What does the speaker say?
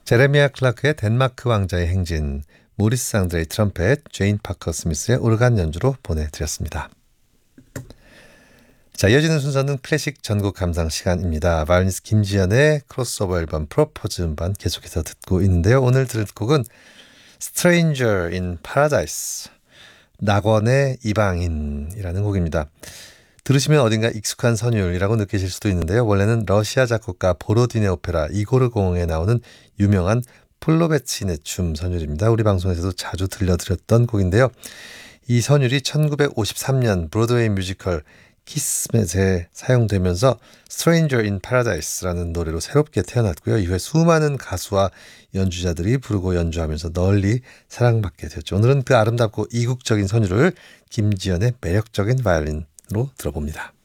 제레미아 클라크의 덴마크 왕자의 행진, 모리스 앙드레이 트럼펫, 제인 파커 스미스의 오르간 연주로 보내드렸습니다. 자, 이어지는 순서는 클래식 전곡 감상 시간입니다. 바이올리니스트 김지연의 크로스오버 앨범 프로포즈 음반 계속해서 듣고 있는데요. 오늘 들을 곡은 Stranger in Paradise, 낙원의 이방인이라는 곡입니다. 들으시면 어딘가 익숙한 선율이라고 느끼실 수도 있는데요. 원래는 러시아 작곡가 보로딘의 오페라 이고르 공에 나오는 유명한 폴로베친의 춤 선율입니다. 우리 방송에서도 자주 들려드렸던 곡인데요. 이 선율이 1953년 브로드웨이 뮤지컬 키스맷에 사용되면서 Stranger in Paradise라는 노래로 새롭게 태어났고요. 이후에 수많은 가수와 연주자들이 부르고 연주하면서 널리 사랑받게 되었죠. 오늘은 그 아름답고 이국적인 선율을 김지연의 매력적인 바이올린으로 들어봅니다.